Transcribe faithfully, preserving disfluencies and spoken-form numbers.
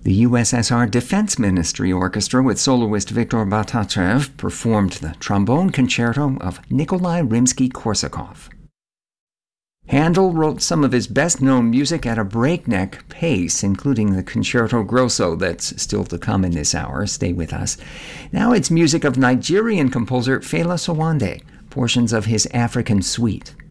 The U S S R Defense Ministry Orchestra with soloist Viktor Batachev performed the trombone concerto of Nikolai Rimsky-Korsakov. Handel wrote some of his best-known music at a breakneck pace, including the Concerto Grosso that's still to come in this hour. Stay with us. Now it's music of Nigerian composer Fela Sowande, portions of his African Suite.